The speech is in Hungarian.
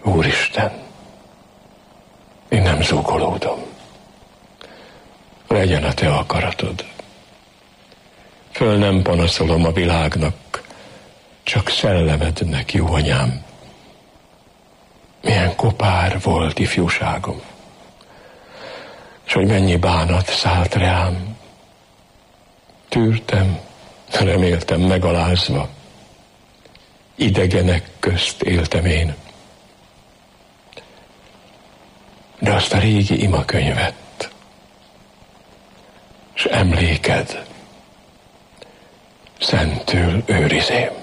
Úristen, én nem zúgolódom. Legyen a te akaratod. Föl nem panaszolom a világnak, csak szellemednek, jó anyám. Milyen kopár volt ifjúságom, és hogy mennyi bánat szállt rám. Tűrtem, reméltem megalázva, idegenek közt éltem én. De azt a régi imakönyvet, s emléked szentül őrizém.